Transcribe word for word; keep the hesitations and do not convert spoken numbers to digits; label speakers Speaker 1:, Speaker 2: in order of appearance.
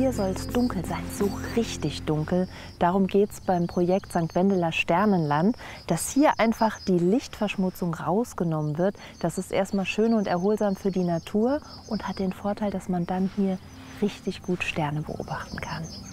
Speaker 1: hier soll es dunkel sein, so richtig dunkel. Darum geht es beim Projekt Sankt Wendeler Sternenland, dass hier einfach die Lichtverschmutzung rausgenommen wird. Das ist erstmal schön und erholsam für die Natur und hat den Vorteil, dass man dann hier richtig gut Sterne beobachten kann.